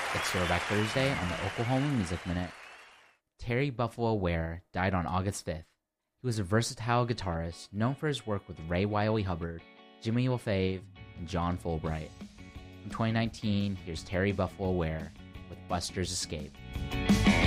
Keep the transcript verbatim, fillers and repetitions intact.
It's Throwback Thursday on the Oklahoma Music Minute. Terry Buffalo Ware died on August fifth. He was a versatile guitarist known for his work with Ray Wylie Hubbard, Jimmy LaFave, and John Fulbright. In twenty nineteen, here's Terry Buffalo Ware with Buster's Escape.